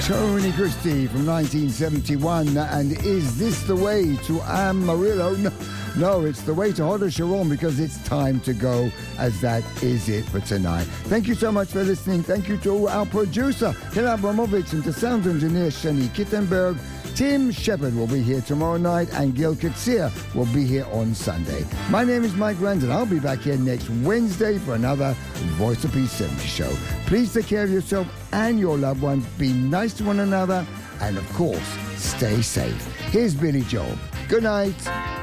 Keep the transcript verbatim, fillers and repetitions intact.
Tony Christie from nineteen seventy-one. And is this the way to Amarillo? No, no, it's the way to Hoda Sharon, because it's time to go, as that is it for tonight. Thank you so much for listening. Thank you to our producer, Hill Abramovich, and to sound engineer, Shani Kittenberg. Tim Shepard will be here tomorrow night, and Gil Katsir will be here on Sunday. My name is Mike Randall. I'll be back here next Wednesday for another Voice of Peace seventy show. Please take care of yourself and your loved ones. Be nice to one another. And, of course, stay safe. Here's Billy Joel. Good night.